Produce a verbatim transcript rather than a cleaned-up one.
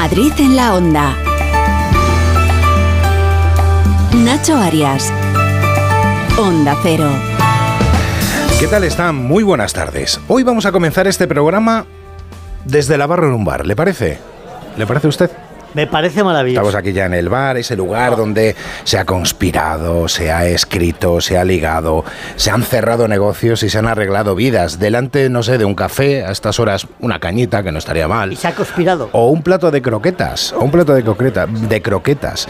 Madrid en la Onda. Nacho Arias. Onda Cero. ¿Qué tal están? Muy buenas tardes. Hoy vamos a comenzar este programa desde la barra en un bar. ¿Le parece? ¿Le parece a usted? Me parece maravilloso. Estamos aquí ya en el bar, ese lugar donde se ha conspirado, se ha escrito, se ha ligado, se han cerrado negocios y se han arreglado vidas. Delante, no sé, de un café, a estas horas una cañita, que no estaría mal. Y se ha conspirado. O un plato de croquetas, o un plato de, croqueta, de croquetas.